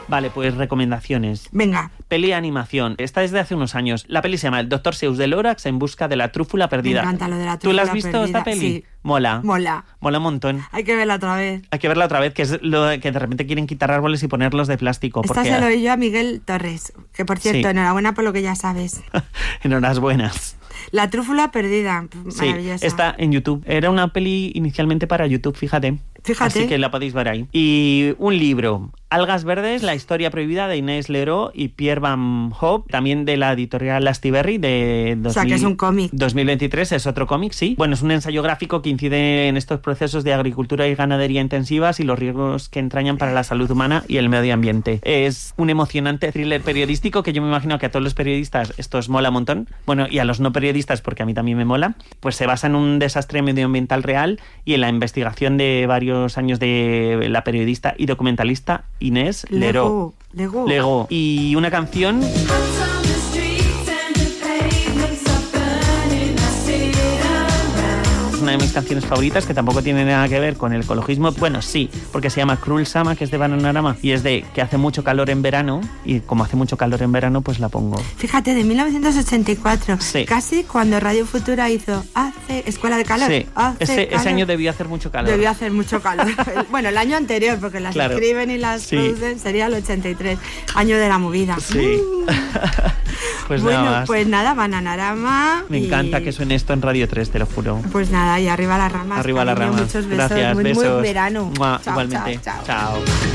Vale, pues recomendaciones. Venga. Peli animación. Esta es de hace unos años. La peli se llama El Dr. Seuss de Lorax en busca de la trúfula perdida. Me encanta lo de la ¿Tú trúfula la has visto perdida? esta peli? Sí. Mola. Mola un montón. Hay que verla otra vez. Hay que verla otra vez, que es lo de que de repente quieren quitar árboles y ponerlos de plástico. Esta se lo oí yo a Miguel Torres, que por cierto, Sí. enhorabuena por lo que ya sabes. Enhorabuena. La trúfula perdida, Sí, maravillosa. está en YouTube. Era una peli inicialmente para YouTube, fíjate. Fíjate. Así que la podéis ver ahí. Y un libro, Algas Verdes, la historia prohibida de Inés Leroy y Pierre Van Hoop, también de la editorial Lastiberri de O sea, que es un cómic. 2023, es otro cómic, sí. Bueno, es un ensayo gráfico que incide en estos procesos de agricultura y ganadería intensivas y los riesgos que entrañan para la salud humana y el medio ambiente. Es un emocionante thriller periodístico que yo me imagino que a todos los periodistas esto os mola un montón. Bueno, y a los no periodistas, porque a mí también me mola, pues se basa en un desastre medioambiental real y en la investigación de varios años de la periodista y documentalista Inés Leroy. Lego. Y una canción... Una de mis canciones favoritas que tampoco tiene nada que ver con el ecologismo. Bueno, sí, porque se llama Cruel Summer, que es de Bananarama y es de que hace mucho calor en verano y como hace mucho calor en verano, pues la pongo. Fíjate, de 1984, Sí. Casi cuando Radio Futura hizo Escuela de Calor. Sí, ese año debió hacer mucho calor. Debió hacer mucho calor. Bueno, el año anterior, porque las Claro. escriben y las Sí. producen, sería el 83, año de la movida. Sí. Pues bueno, nada más. pues nada, Bananarama. Me encanta que suene esto en Radio 3, te lo juro. Pues nada, y arriba las ramas. Arriba las cariño, ramas. Muchos besos. Gracias, muy, besos. muy verano. Mua, Chao, igualmente. chao, chao. Chao.